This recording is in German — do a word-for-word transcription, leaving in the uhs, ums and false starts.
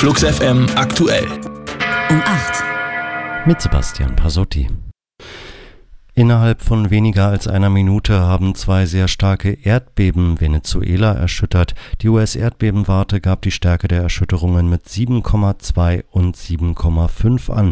Flux F M aktuell. Um acht. Mit Sebastian Pasotti. Innerhalb von weniger als einer Minute haben zwei sehr starke Erdbeben Venezuela erschüttert. Die U S-Erdbebenwarte gab die Stärke der Erschütterungen mit sieben Komma zwei und sieben Komma fünf an.